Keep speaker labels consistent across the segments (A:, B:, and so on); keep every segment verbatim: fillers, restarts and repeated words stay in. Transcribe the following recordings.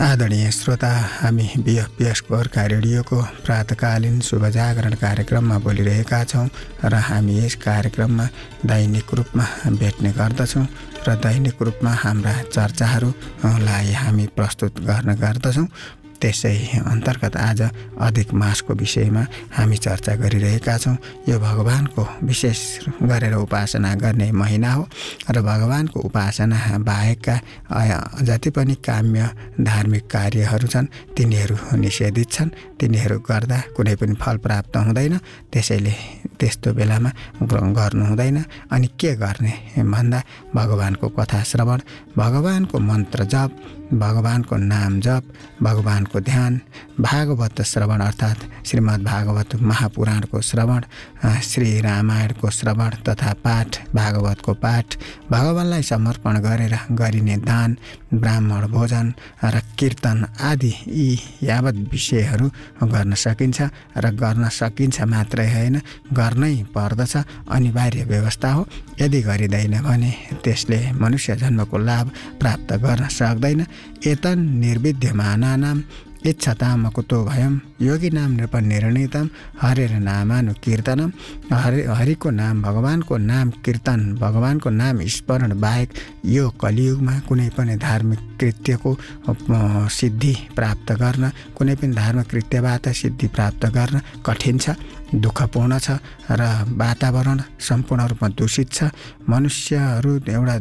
A: आदरणीय श्रोता, हामी बिएफपिएस गोर्खा रेडियोको प्रातकालीन शुभ जागरण कार्यक्रममा बोलिरहेका छौँ र हामी यस कार्यक्रममा दैनिक रूपमा भेट्ने गर्दछौँ र दैनिक रूपमा हाम्रा चर्चाहरूलाई हामी प्रस्तुत गर्ने गर्दछौँ। त्यसै अन्तर्गत आज अधिक मासको विषयमा हामी चर्चा गरिरहेका छौँ। यो भगवानको विशेष गरेर उपासना गर्ने महिना हो र भगवानको उपासना बाहेकका जति पनि काम्य धार्मिक कार्यहरू छन् तिनीहरू निषेधित छन्। तिनीहरू गर्दा कुनै पनि फल प्राप्त हुँदैन। त्यसैले त्यस्तो बेलामा गर्नु हुँदैन। अनि के गर्ने भन्दा भगवानको कथा श्रवण, भगवानको मन्त्र जप, भगवानको नाम जप, भगवानको ध्यान, भागवत श्रवण अर्थात् श्रीमद् भागवत महापुराणको श्रवण, श्री रामायणको श्रवण तथा पाठ, भागवतको पाठ, भगवानलाई समर्पण गरेर गरिने दान, ब्राह्मण भोजन र कीर्तन आदि यी यावत विषयहरू गर्न सकिन्छ र गर्न सकिन्छ मात्रै होइन, गर्नै पर्दछ। अनिवार्य व्यवस्था हो। यदि गरिँदैन भने त्यसले मनुष्य जन्मको लाभ प्राप्त गर्न सक्दैन। एतन् निर्विद्यमानानाम् इच्छताम कुतो भयम् योगिनाम नृपनिर्णीतम् हरेर नामानुकीर्तनम्। हरि हरिको नाम, भगवानको नाम कीर्तन, भगवानको नाम स्मरण बाहेक यो कलियुगमा कुनै पनि धार्मिक कृत्यको सिद्धि प्राप्त गर्न, कुनै पनि धार्मिक कृत्यबाट सिद्धि प्राप्त गर्न कठिन छ, दुःखपूर्ण छ र वातावरण सम्पूर्ण रूपमा दूषित छ। मनुष्यहरू एउटा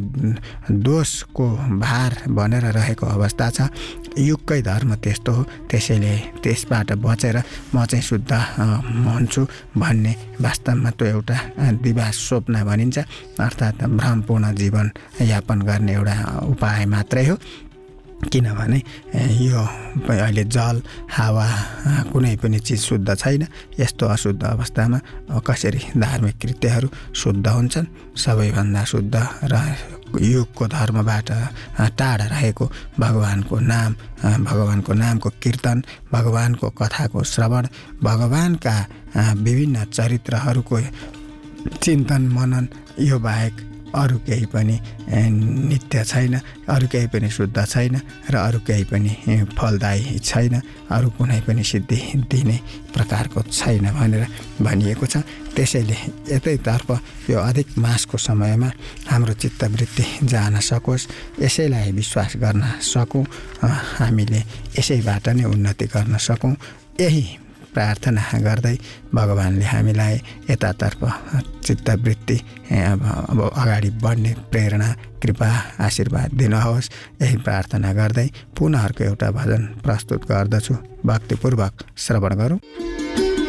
A: दोषको भार बनेर रहेको अवस्था छ। युगकै धर्म त्यस्तो हो। त्यसैले त्यसबाट बचेर म चाहिँ शुद्ध हुन्छु भन्ने वास्तवमा त्यो एउटा दिवा स्वप्न भनिन्छ, अर्थात् भ्रमपूर्ण जीवन यापन गर्ने एउटा उपाय मात्रै हो। किनभने यो अहिले जल, हावा, कुनै पनि चिज शुद्ध छैन। यस्तो अशुद्ध अवस्थामा कसरी धार्मिक कृत्यहरू शुद्ध हुन्छन्? सबैभन्दा शुद्ध र युगको धर्मबाट टाढा रहेको भगवानको नाम, भगवानको नामको कीर्तन, भगवानको कथाको श्रवण, भगवानका विभिन्न चरित्रहरूको चिन्तन मनन, यो बाहेक अरू केही पनि नित्य छैन, अरू केही पनि शुद्ध छैन र अरू केही पनि फलदायी छैन, अरू कुनै पनि सिद्धि दिने प्रकारको छैन भनेर भनिएको छ। त्यसैले यतैतर्फ यो अधिक मासको समयमा हाम्रो चित्तवृत्ति जान सकोस्, यसैलाई विश्वास गर्न सकौँ, हामीले यसैबाट नै उन्नति गर्न सकौँ, यही प्रार्थना गर्दै भगवानले हामीलाई यतातर्फ चित्तवृत्ति अब अगाडि बढ्ने प्रेरणा, कृपा, आशीर्वाद दिनुहोस्। यही प्रार्थना गर्दै पुनः अर्को एउटा भजन प्रस्तुत गर्दछु। भक्तिपूर्वक श्रवण गरौँ।